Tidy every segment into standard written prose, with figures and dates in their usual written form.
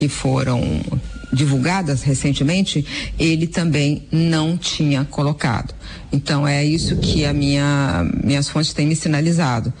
que foram divulgadas recentemente, ele também não tinha colocado. Então é isso que minhas fontes têm me sinalizado.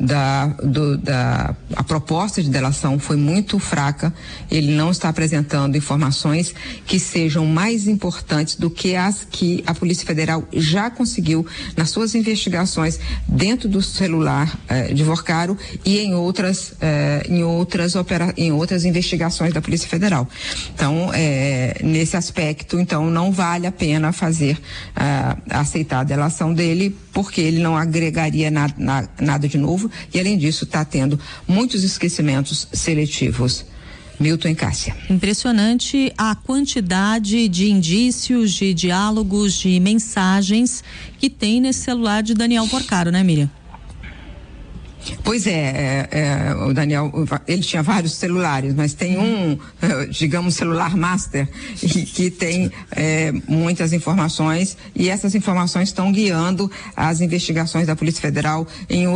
A proposta de delação foi muito fraca, ele não está apresentando informações que sejam mais importantes do que as que a Polícia Federal já conseguiu nas suas investigações dentro do celular de Vorcaro e em outras investigações da Polícia Federal. Então, nesse aspecto, então, não vale a pena aceitar a delação dele, porque ele não agregaria nada de novo. E além disso está tendo muitos esquecimentos seletivos. Milton e Cássia. Impressionante a quantidade de indícios, de diálogos, de mensagens que tem nesse celular de Daniel Vorcaro, né, Miriam? Pois o Daniel, ele tinha vários celulares, mas tem digamos, celular master, que tem muitas informações, e essas informações estão guiando as investigações da Polícia Federal em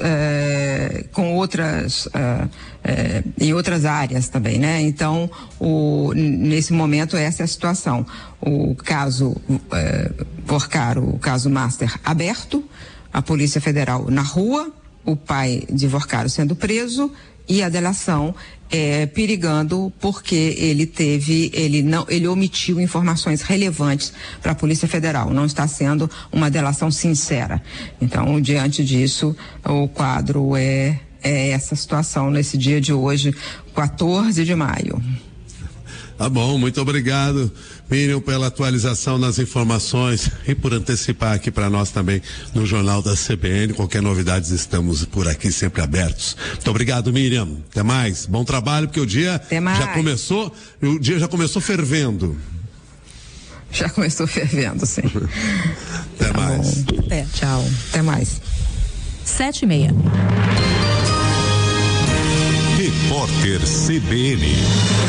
outras áreas também, né? Então, nesse momento, essa é a situação. O caso Vorcaro, o caso master aberto, a Polícia Federal na rua, o pai de Vorcaro sendo preso e a delação perigando porque ele omitiu informações relevantes para a Polícia Federal. Não está sendo uma delação sincera. Então, diante disso, o quadro é essa situação nesse dia de hoje, 14 de maio. Tá bom, muito obrigado, Miriam, pela atualização nas informações e por antecipar aqui para nós também no Jornal da CBN. Qualquer novidade, estamos por aqui sempre abertos. Muito obrigado, Miriam. Até mais. Bom trabalho, porque o dia já começou fervendo. Já começou fervendo, sim. Até mais. Tchau. Até mais. 7:30. Repórter CBN.